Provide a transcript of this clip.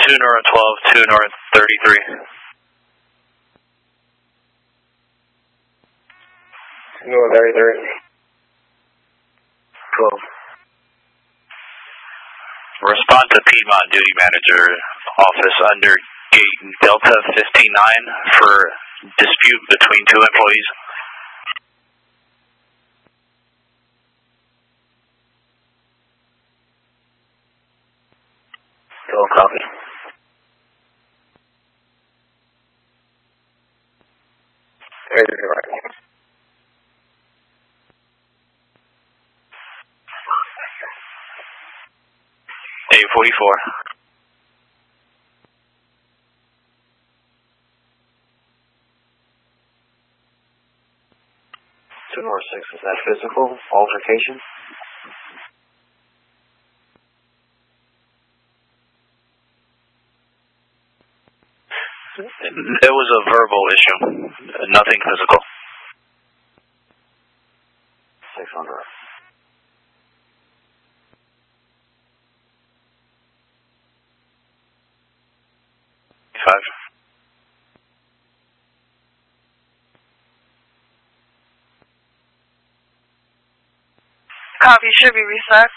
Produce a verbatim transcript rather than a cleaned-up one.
two north twelve, two north thirty-three. two north thirty-three. twelve. Respond to Piedmont Duty Manager Office under gate Delta fifty-nine for dispute between two employees. twelve copy. There's your right. eight forty-four. two north six, is that physical altercation? It was a verbal issue, nothing physical. six hundred. Five. Copy, should be reset.